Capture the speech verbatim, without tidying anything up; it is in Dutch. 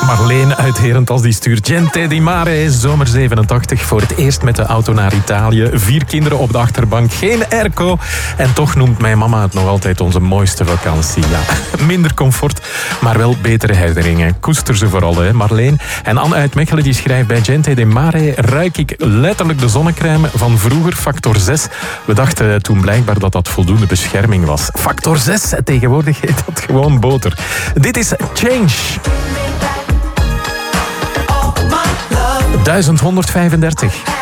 Marleen uit Herentals die stuurt Gente di Mare, zomer zevenentachtig, voor het eerst met de auto naar Italië. Vier kinderen op de achterbank, geen airco. En toch noemt mijn mama het nog altijd onze mooiste vakantie. Ja, minder comfort, maar wel betere herinneringen. Koester ze vooral, hè, Marleen. En Anne uit Mechelen die schrijft: bij Gente di Mare ruik ik letterlijk de zonnecrème van vroeger, factor zes. We dachten toen blijkbaar dat dat voldoende bescherming was. Factor zes, tegenwoordig heet dat gewoon boter. Dit is Change. duizend honderdvijfendertig.